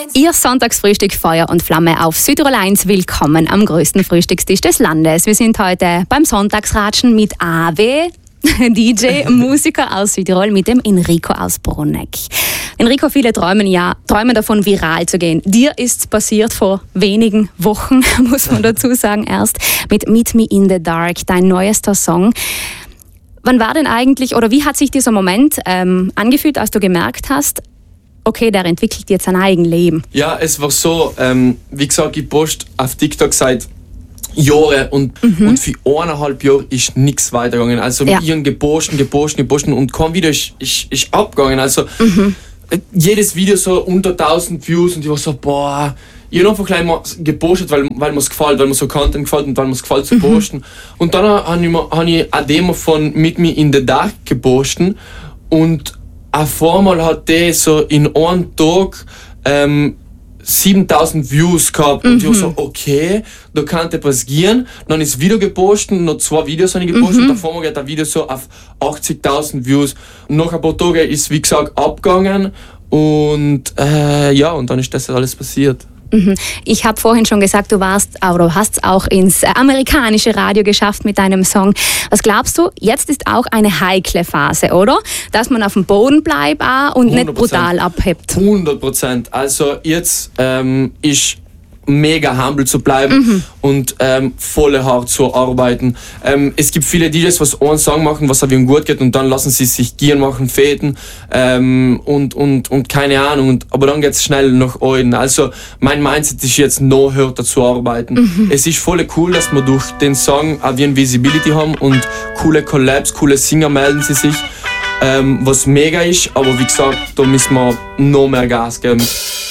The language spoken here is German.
Ihr Sonntagsfrühstück Feuer und Flamme auf Südtirol 1. Willkommen am größten Frühstückstisch des Landes. Wir sind heute beim Sonntagsratschen mit AW, DJ, Musiker aus Südtirol, mit dem Enrico aus Bruneck. Enrico, viele träumen davon, viral zu gehen. Dir ist passiert vor wenigen Wochen, muss man dazu sagen, erst mit Meet Me in the Dark, dein neuester Song. Wann war denn eigentlich, oder wie hat sich dieser Moment angefühlt, als du gemerkt hast, okay, der entwickelt jetzt ein Eigenleben? Ja, es war so, wie gesagt, ich poste auf TikTok seit Jahren und für 1,5 Jahre ist nichts weitergegangen. Also ich habe gepostet und kein Video ist abgegangen. Also jedes Video so unter 1000 Views und ich war so, boah, ich habe einfach gleich mal gepostet, weil mir es gefällt, weil mir so Content gefällt und weil mir es gefällt zu posten. Und dann habe ich eine Demo von Meet Me in the Dark gepostet und auf einmal hat der so in einem Tag 7000 Views gehabt und ich war so, okay, da kann etwas gehen. Dann ist das Video gepostet, noch 2 Videos habe ich gepostet und auf einmal geht das Video so auf 80.000 Views. Und nach ein paar Tagen ist, wie gesagt, abgegangen und und dann ist das alles passiert. Ich habe vorhin schon gesagt, du hast es auch ins amerikanische Radio geschafft mit deinem Song. Was glaubst du, jetzt ist auch eine heikle Phase, oder? Dass man auf dem Boden bleibt und 100%. Nicht brutal abhebt. 100%. Also jetzt ist mega humble zu bleiben und voll hart zu arbeiten. Es gibt viele DJs, was einen Song machen, was ihnen gut geht und dann lassen sie sich gehen machen, feten und keine Ahnung. Aber dann geht es schnell nach oben. Also mein Mindset ist jetzt noch härter zu arbeiten. Es ist voll cool, dass wir durch den Song auch wie ein Visibility haben und coole Collabs, coole Singer melden sie sich, was mega ist. Aber wie gesagt, da müssen wir noch mehr Gas geben.